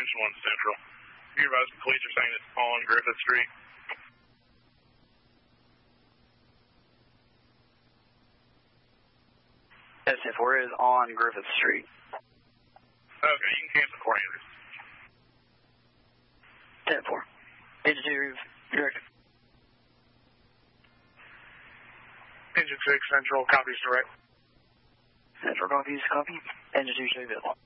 Extension 1 Central. Your advised police are saying it's on Griffith Street. SC4 is on Griffith Street. Okay, you can cancel 400. 10-4. Engine 2, directed. Engine 6 Central, copies direct. Central copies, copy. Engine 2 show available.